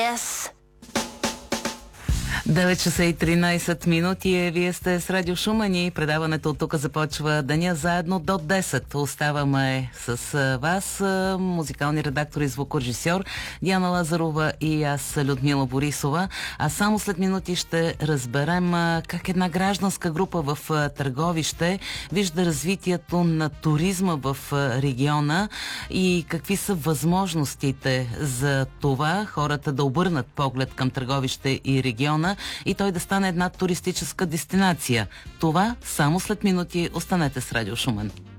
Yes. 9 часа и 13 минути. Вие сте с Радио Шумен и предаването от тук започва деня заедно до 10. Оставаме с вас, музикални редактор и звукорежисьор Диана Лазарова и аз, Людмила Борисова. А само след минути ще разберем как една гражданска група в Търговище вижда развитието на туризма в региона и какви са възможностите за това хората да обърнат поглед към Търговище и региона и той да стане една туристическа дестинация. Това само след минути. Останете с Радио Шумен.